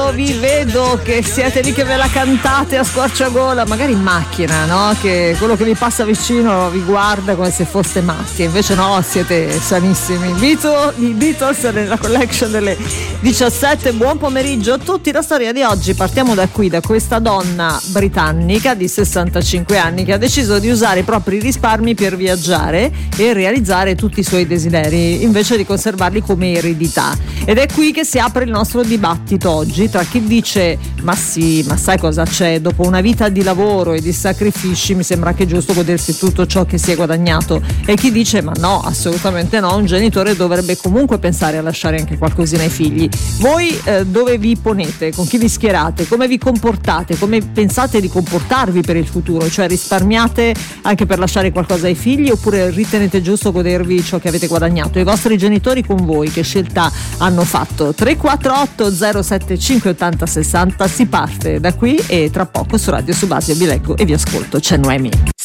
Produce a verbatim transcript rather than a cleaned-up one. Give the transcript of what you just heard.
vedo, vi vedo che siete lì che ve la cantate a squarciagola, magari in macchina, no? Che quello che vi passa vicino vi guarda come se foste matti, invece no, siete sanissimi. Beatles, i Beatles nella collection delle diciassette. Buon pomeriggio a tutti. La storia di oggi, partiamo da qui, da questa donna britannica di sessantacinque anni che ha deciso di usare i propri risparmi per viaggiare e realizzare tutti i suoi desideri invece di conservarli come eredità. Ed è qui che si apre il nostro dibattito oggi tra chi dice ma sì, ma sai cosa c'è, dopo una vita di lavoro e di sacrifici mi sembra che è giusto godersi tutto ciò che si è guadagnato, e chi dice ma no, assolutamente no, un genitore dovrebbe comunque pensare a lasciare anche qualcosina ai figli. Voi eh, dove vi ponete, con chi vi schierate, come vi comportate, come pensate di comportarvi per il futuro, cioè risparmiate anche per lasciare qualcosa ai figli oppure ritenete giusto godervi ciò che avete guadagnato? I vostri genitori con voi che scelta hanno fatto? Tre quattro otto zero sette cinque ottanta sessanta, si parte da qui e tra poco su Radio Subasio vi leggo e vi ascolto. C'è Noemi.